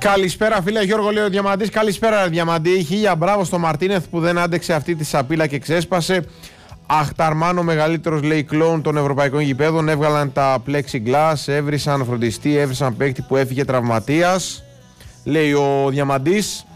Καλησπέρα φίλε Γιώργο, λέει ο Διαμαντής. Καλησπέρα Διαμαντή. Χίλια μπράβο στο Μαρτίνεθ που δεν άντεξε αυτή τη σαπίλα και ξέσπασε. Αχταρμάν, ο μεγαλύτερος λέει κλόουν των ευρωπαϊκών γηπέδων. Έβγαλαν τα plexiglass, έβρισαν φροντιστή, έβρισαν παίκτη που έφυγε τραυματίας, λέει ο Διαμαντής.